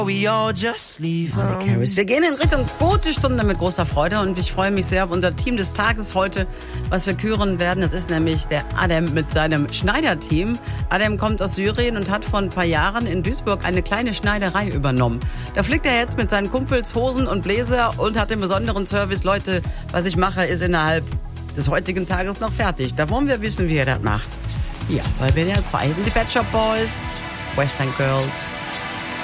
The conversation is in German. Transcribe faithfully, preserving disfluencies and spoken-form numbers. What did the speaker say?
We all just leave. Mariah Carey. Wir gehen in Richtung gute Stunde mit großer Freude und ich freue mich sehr auf unser Team des Tages heute, was wir küren werden. Das ist nämlich der Adem mit seinem Schneiderteam. Adem kommt aus Syrien und hat vor ein paar Jahren in Duisburg eine kleine Schneiderei übernommen. Da flickt er jetzt mit seinen Kumpels Hosen und Bläser und hat den besonderen Service. Leute, was ich mache, ist innerhalb des heutigen Tages noch fertig. Da wollen wir wissen, wie er das macht. Ja, weil wir ja zwei sind die Pet Shop Boys, Western Girls.